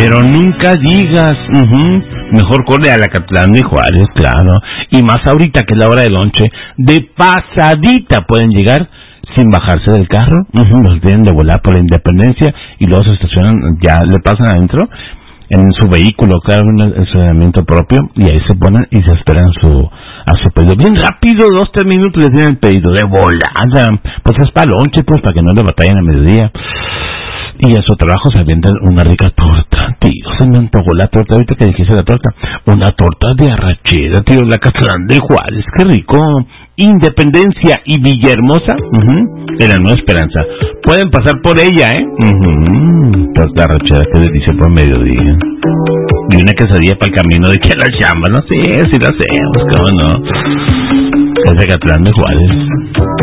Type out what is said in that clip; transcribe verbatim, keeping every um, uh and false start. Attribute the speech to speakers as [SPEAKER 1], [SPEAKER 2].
[SPEAKER 1] pero nunca digas, uh-huh, mejor corre a la Acatlán de Juárez, claro, y más ahorita que es la hora de lonche, de pasadita pueden llegar sin bajarse del carro, uh-huh, los tienen de volar por la Independencia y luego se estacionan, ya le pasan adentro en su vehículo, claro, en el estacionamiento propio, y ahí se ponen y se esperan su a su pedido. Bien rápido, dos, tres minutos les tienen el pedido de volada. Pues es para lonche, pues, para que no le batallen a mediodía. Y a su trabajo se avientan una rica torta, tío. Se me antojó la torta, ahorita que dijiste la torta. Una torta de arrachera, tío, la Acatlán de Juárez, qué rico. Independencia y Villahermosa, uh-huh, en la Nueva Esperanza. Pueden pasar por ella, ¿eh? Uh-huh. Torta de arrachera, qué delicia por mediodía. Y una quesadilla para el camino de que la llama, no sé, si la hacemos, cómo no. Es de Acatlán de Juárez.